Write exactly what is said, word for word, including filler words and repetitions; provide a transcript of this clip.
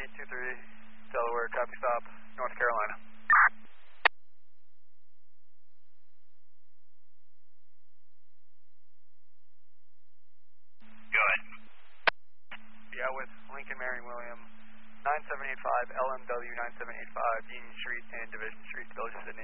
Navy two three, Delaware, copy stop, North Carolina. Go ahead. Yeah, with Lincoln Marion William, nine seven eight five L M W nine seven eight five, Union Street and Division Street, Village of Sydney.